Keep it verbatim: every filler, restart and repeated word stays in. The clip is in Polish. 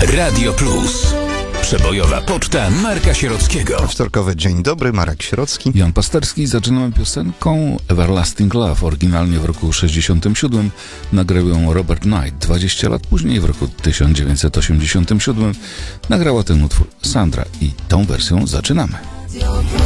Radio Plus. Przebojowa poczta Marka Sierockiego. Wtorkowy dzień dobry, Marek Sierocki. Jan Pasterski. Zaczynamy piosenką Everlasting Love. Oryginalnie w roku sześćdziesiątym siódmym nagrał ją Robert Knight. dwadzieścia lat później, w roku tysiąc dziewięćset osiemdziesiątym siódmym, nagrała ten utwór Sandra i tą wersją zaczynamy.